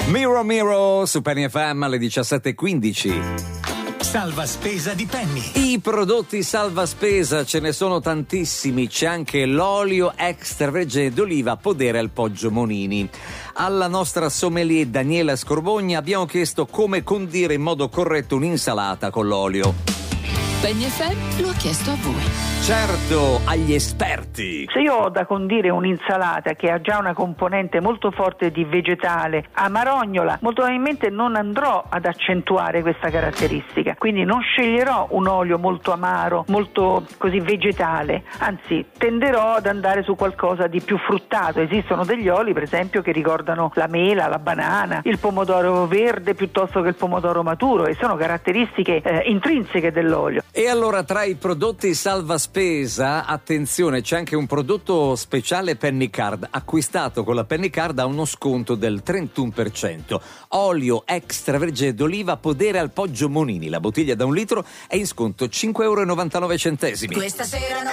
Miro Miro su Penny FM alle 17:15. Salva spesa di Penny. I prodotti salva spesa ce ne sono tantissimi, c'è anche l'olio extravergine d'oliva Podere al Poggio Monini. Alla nostra sommelier Daniela Scorbogna abbiamo chiesto come condire in modo corretto un'insalata con l'olio. Penny FM lo ha chiesto a voi. Certo, agli esperti. Se io ho da condire un'insalata che ha già una componente molto forte di vegetale, amarognola, molto probabilmente non andrò ad accentuare questa caratteristica, quindi non sceglierò un olio molto amaro, molto così vegetale, anzi tenderò ad andare su qualcosa di più fruttato. Esistono degli oli per esempio che ricordano la mela, la banana, il pomodoro verde piuttosto che il pomodoro maturo, e sono caratteristiche intrinseche dell'olio. E allora tra i prodotti salva spesa, attenzione, c'è anche un prodotto speciale Penny Card, acquistato con la Penny Card a uno sconto del 31%. Olio extravergine d'oliva Podere al Poggio Monini, la bottiglia da 1 litro è in sconto €5,99. Questa sera